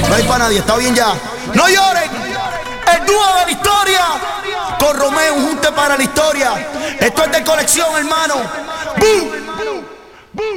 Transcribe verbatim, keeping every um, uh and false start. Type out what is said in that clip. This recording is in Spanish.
No hay para nadie, está bien ya. No lloren. El dúo de la historia. Con Romeo, un junte para la historia. Esto es de colección, hermano. ¡Bum!